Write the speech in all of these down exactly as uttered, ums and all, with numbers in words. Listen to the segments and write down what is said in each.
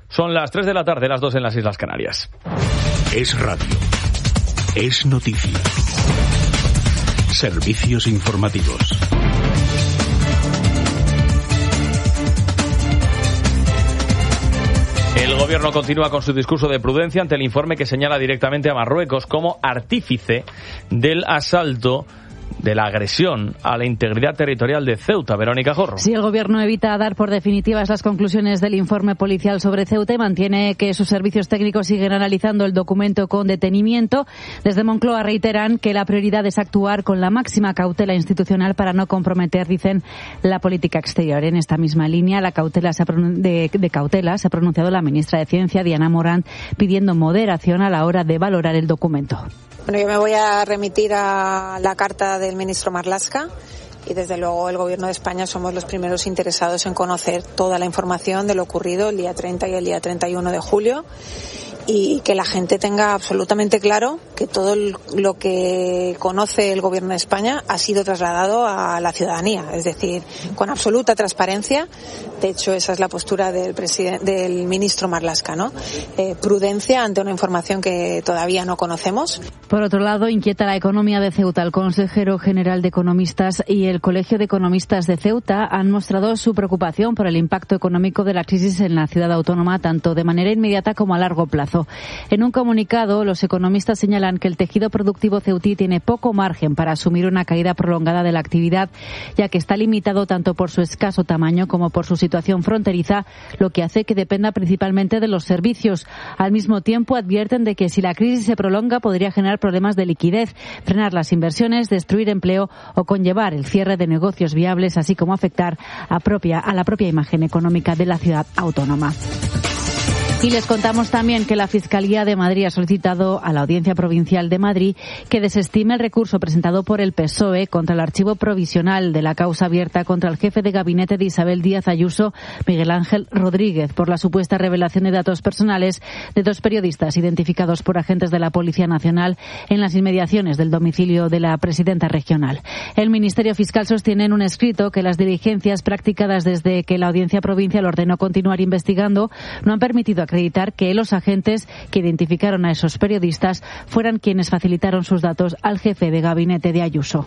Son las tres de la tarde, las dos en las Islas Canarias. Es radio. Es noticia. Servicios informativos. El gobierno continúa con su discurso de prudencia ante el informe que señala directamente a Marruecos como artífice del asalto, de la agresión a la integridad territorial de Ceuta. Verónica Jorro. Si el gobierno evita dar por definitivas las conclusiones del informe policial sobre Ceuta y mantiene que sus servicios técnicos siguen analizando el documento con detenimiento, desde Moncloa reiteran que la prioridad es actuar con la máxima cautela institucional para no comprometer, dicen, la política exterior. En esta misma línea la cautela se ha pronun- de, de cautela se ha pronunciado la ministra de Ciencia, Diana Morant, pidiendo moderación a la hora de valorar el documento. Bueno, yo me voy a remitir a la carta del ministro Marlaska y desde luego el Gobierno de España somos los primeros interesados en conocer toda la información de lo ocurrido el día treinta y el día treinta y uno de julio y que la gente tenga absolutamente claro que todo lo que conoce el Gobierno de España ha sido trasladado a la ciudadanía, es decir, con absoluta transparencia. De hecho, esa es la postura del presidente, del ministro Marlaska, ¿no? Eh, prudencia ante una información que todavía no conocemos. Por otro lado, inquieta la economía de Ceuta. El consejero general de economistas y el Colegio de Economistas de Ceuta han mostrado su preocupación por el impacto económico de la crisis en la ciudad autónoma, tanto de manera inmediata como a largo plazo. En un comunicado, los economistas señalan que el tejido productivo ceutí tiene poco margen para asumir una caída prolongada de la actividad, ya que está limitado tanto por su escaso tamaño como por su situación fronteriza, lo que hace que dependa principalmente de los servicios. Al mismo tiempo, advierten de que si la crisis se prolonga podría generar problemas de liquidez, frenar las inversiones, destruir empleo o conllevar el cierre de negocios viables, así como afectar a, propia, a la propia imagen económica de la ciudad autónoma. Y les contamos también que la Fiscalía de Madrid ha solicitado a la Audiencia Provincial de Madrid que desestime el recurso presentado por el P S O E contra el archivo provisional de la causa abierta contra el jefe de gabinete de Isabel Díaz Ayuso, Miguel Ángel Rodríguez, por la supuesta revelación de datos personales de dos periodistas identificados por agentes de la Policía Nacional en las inmediaciones del domicilio de la presidenta regional. El Ministerio Fiscal sostiene en un escrito que las diligencias practicadas desde que la Audiencia Provincial ordenó continuar investigando no han permitido acreditar que los agentes que identificaron a esos periodistas fueran quienes facilitaron sus datos al jefe de gabinete de Ayuso.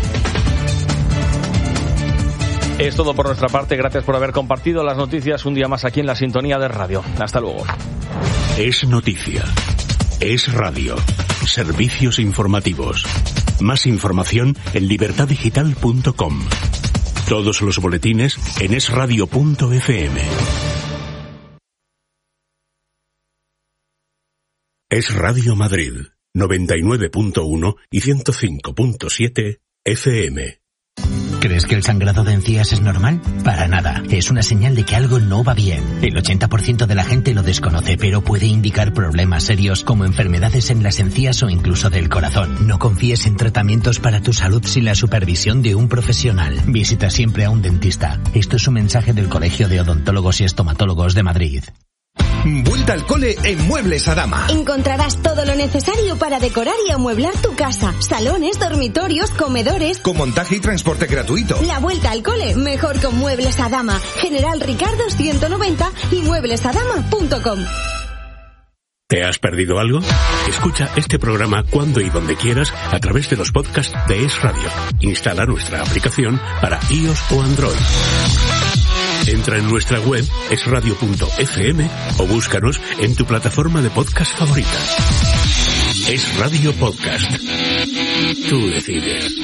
Es todo por nuestra parte. Gracias por haber compartido las noticias un día más aquí en la sintonía de radio. Hasta luego. Es noticia. Es radio. Servicios informativos. Más información en libertad digital punto com. Todos los boletines en es radio punto efe eme. Es Radio Madrid, noventa y nueve punto uno y ciento cinco punto siete efe eme. ¿Crees que el sangrado de encías es normal? Para nada. Es una señal de que algo no va bien. El ochenta por ciento de la gente lo desconoce, pero puede indicar problemas serios como enfermedades en las encías o incluso del corazón. No confíes en tratamientos para tu salud sin la supervisión de un profesional. Visita siempre a un dentista. Esto es un mensaje del Colegio de Odontólogos y Estomatólogos de Madrid. Vuelta al cole en Muebles Adama. Encontrarás todo lo necesario para decorar y amueblar tu casa. Salones, dormitorios, comedores. Con montaje y transporte gratuito. La vuelta al cole, mejor con Muebles Adama. General Ricardo ciento noventa y muebles adama punto com. ¿Te has perdido algo? Escucha este programa cuando y donde quieras a través de los podcasts de Es Radio. Instala nuestra aplicación para iOS o Android. Entra en nuestra web es radio punto efe eme o búscanos en tu plataforma de podcast favorita. Es Radio Podcast. Tú decides.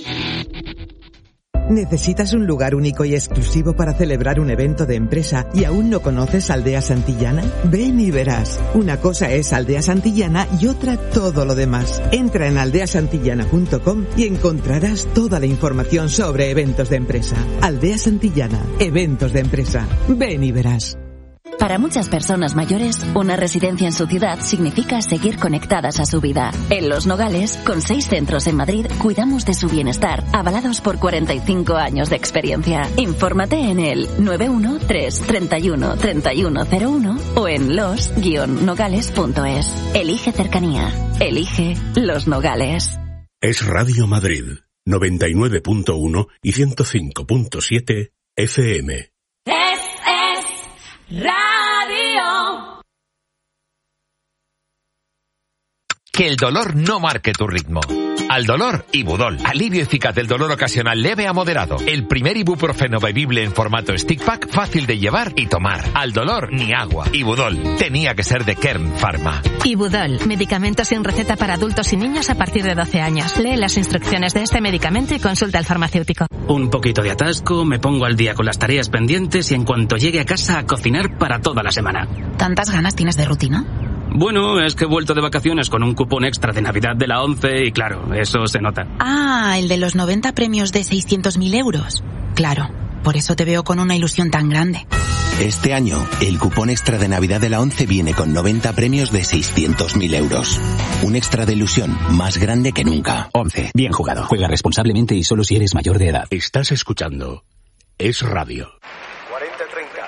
¿Necesitas un lugar único y exclusivo para celebrar un evento de empresa y aún no conoces Aldea Santillana? Ven y verás. Una cosa es Aldea Santillana y otra todo lo demás. Entra en aldea santillana punto com y encontrarás toda la información sobre eventos de empresa. Aldea Santillana, eventos de empresa. Ven y verás. Para muchas personas mayores, una residencia en su ciudad significa seguir conectadas a su vida. En Los Nogales, con seis centros en Madrid, cuidamos de su bienestar, avalados por cuarenta y cinco años de experiencia. Infórmate en el nueve uno tres, treinta y uno, treinta y uno cero uno o en los guion nogales punto es. Elige cercanía. Elige Los Nogales. Es Radio Madrid, noventa y nueve punto uno y ciento cinco punto siete efe eme. Es, es Radio. Que el dolor no marque tu ritmo. Al dolor, Ibudol. Alivio eficaz del dolor ocasional leve a moderado. El primer ibuprofeno bebible en formato stick pack, fácil de llevar y tomar. Al dolor, ni agua. Ibudol. Tenía que ser de Kern Pharma. Ibudol. Medicamento sin receta para adultos y niños a partir de doce años. Lee las instrucciones de este medicamento y consulta al farmacéutico. Un poquito de atasco, me pongo al día con las tareas pendientes y en cuanto llegue a casa a cocinar para toda la semana. ¿Tantas ganas tienes de rutina? Bueno, es que he vuelto de vacaciones con un cupón extra de Navidad de la ONCE y claro, eso se nota. Ah, el de los noventa premios de seiscientos mil euros. Claro, por eso te veo con una ilusión tan grande. Este año, el cupón extra de Navidad de la ONCE viene con noventa premios de seiscientos mil euros. Un extra de ilusión más grande que nunca. ONCE, bien jugado. Juega responsablemente y solo si eres mayor de edad. Estás escuchando Es Radio. cuarenta treinta.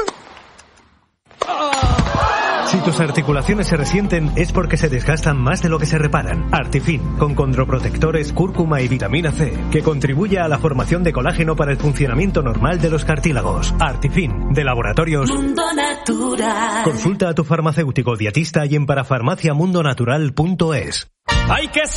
Si tus articulaciones se resienten es porque se desgastan más de lo que se reparan. Artifin, con condroprotectores, cúrcuma y vitamina C, que contribuye a la formación de colágeno para el funcionamiento normal de los cartílagos. Artifin, de Laboratorios Mundo Natural. Consulta a tu farmacéutico dietista y en parafarmaciamundonatural punto es. Hay que